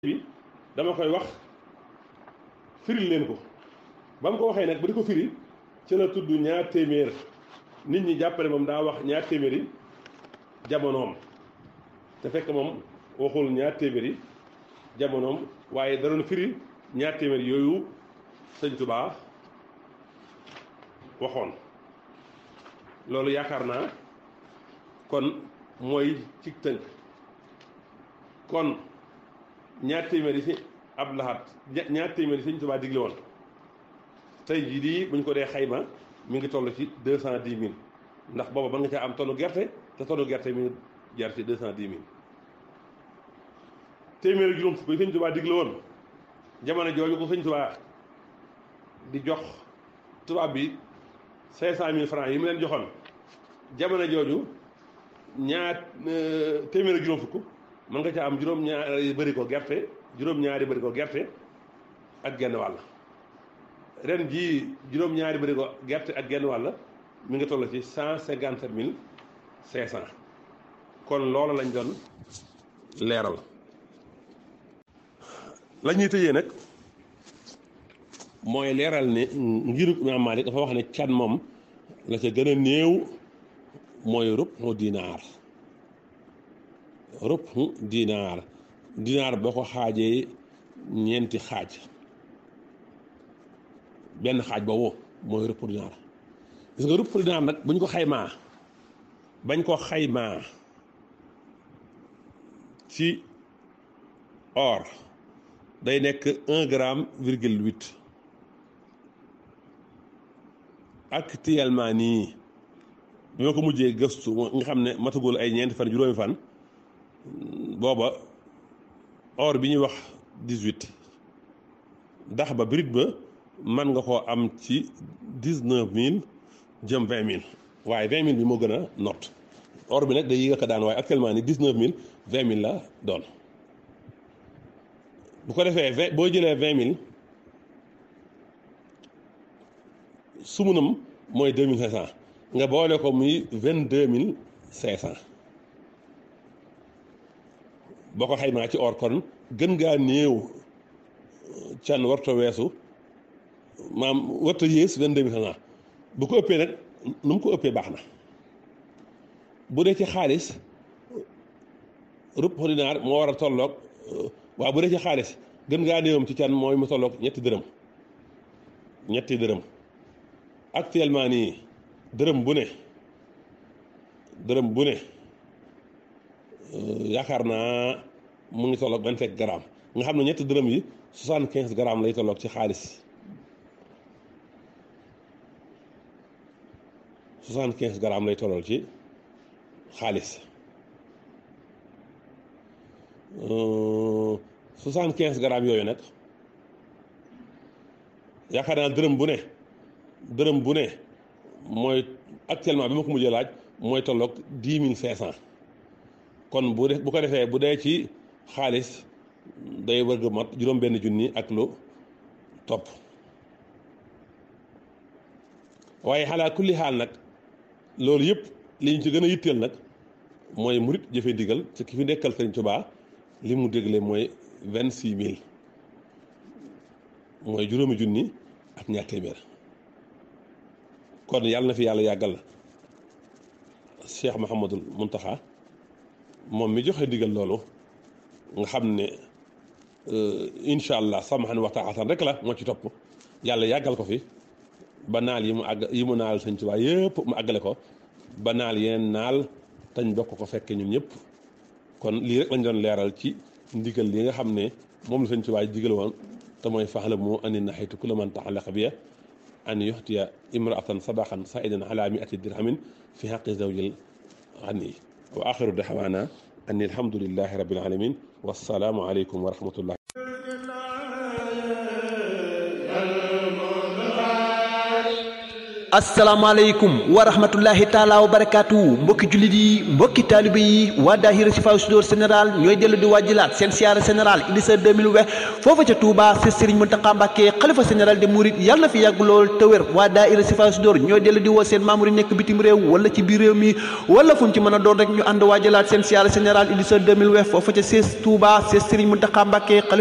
bi dama koy wax firil leen ko ba mu ko waxee nag ba di ko firi ci la tudd ñaar téeméer nit ñi jàppale moom daa wax ñaar téeméeri jamonoom te fekk moom waxul ñaar téeméeri jamonoom waaye da doon firi ñaar téeméer yooyu sëñ Tuubaa waxoon loolu yaakaar naa kon mooy ci tënk kon ñaar téeméer yi si Abdou Lahad ñaar téeméer yi sëñ Tuubaa digle woon tey jii di buñ ko dee xayma mi ngi toll ci 210 000 ndax booba mën nga caa am tonnu gerte te tonnu gerte mi ngi jar ci 210 000 téeméer juróom fukk yi sëñ Tuubaa digle woon jamono jooju ko sëñ Tuubaa di jox tubaab bi 500 000 francs yi mu leen joxoon jamono jooju ñaar téeméer juróom fukk mën nga caa am juróom-ñaari bëri ko gerte juróom-ñaari bëri ko gerte ak genn wàll ren jii juróom-ñaari bëri ko gerte ak genn wàll mi nga toll ci 157 500 kon loolu lañ doon leeral. la ñuy tëjee nag mooy leeral ne ngiru Imaam Maalik dafa wax ne can moom la ca gën a néew mooy rubu dinaar boo ko xaajee ñeenti xaaj benn xaaj boobu mooy rubu dinaar gis nga rubu dinaar nag bu ñu ko xaymaa bañ ko xaymaa ci or day nekk 1,8 g actuellement nii bi ma ko mujjee gëstu nga xam ne matagul ay ñeenti fan juróomi fan booba or bi ñuy wax 18 dax ba brut ba mën nga koo am ci 19 000 jëm 20 000 waaye 20 000 bi moo gën a not or bi nag day yéeg a daan waaye actuellement ni 19 000 20 000 la doon bu ko defee boo jëlee 20 000 sumunam mooy 2500 nga boole ko muy 22 500 boo ko xaymaa ci or kon gën ngaa néew can warta weesu maam warta yées 22 500 bu ko ëppee nag nu mu ko ëppee baax na bu dee ci xaalis rubu dinaar moo war a tolloog waaw bu dee ci xaalis gën ngaa néewam ci can mooy mu tolloog ñetti dërëm actuellement nii dërëm bu ne yaakaar naa mu ngi tolloog 25 grammes nga xam ne ñetti dërëm yi 75 grammes lay tolloog ci xaalis 75 grammes lay tollool ci xaalis 75 grammes yooyu nag yaakaar naa dërëm bu ne mooy actuellement bi ma ko mujjee laaj mooy tolloog 10 500 kon bu ko defee bu dee ci xaalis day wërg mat juróom-benn junni ak lu topp waaye xalaa kulli xaal nag loolu yëpp li ñu ci gën a yitteel nag mooy murit jëfe ndigal ci ki fi nekkal Sëriñ Tuubaa li mu dégle mooy 26 000 mooy juróomi junni ak ñaar téeméer kon yàlla na fi yàlla yàggal Cheikh Mouhamadul Mountakha moom mi joxe ndigal loolu nga xam ne incha allah samahan wa taatan rek la moo ci topp yàlla yàggal ko fi ba naal yi mu naal Sëñ Tuubaa yëpp mu àggale ko ba naal yeneen naal tañ bokk ko fekke ñun ñëpp kon lii rek lañ doon leeral ci ndigal li nga xam ne moom la Sëñ Tuubaa digal woon te mooy fa'lamu anni nahaytu kulla man ta'allaqa biya an yuhtiya imra'atan sadaqan sa'idan ala 100 dirhamin fi haqqi zawjil ghani wa axiru da'waana anni alhamdulillahi rabbil alamin wassalaamu aleykum wa rahmatullah asalaamaaleykum wa rahmatullahi taala wa barakaatu mbokki jullit yi mbokki taalibe yi waa daahira Sifaa Sudoor général ñooy dellu di wàjjilaat seen siyaara général Idrissa 2020 foofa ca Touba ci Serigne Mountakha Mbacké xalifa général de Mouride yàlla na fi yàgg lool te wér waa daahira Sifaa Sudoor ñooy dellu di woo seen membre yi nekk bitim réew wala ci biir réew mi wala fu mu ci mën a doon rek ñu ànd wàjjilaat seen siyaara général Idrissa 2020 foofa ca Touba ci Serigne Mountakha Mbacké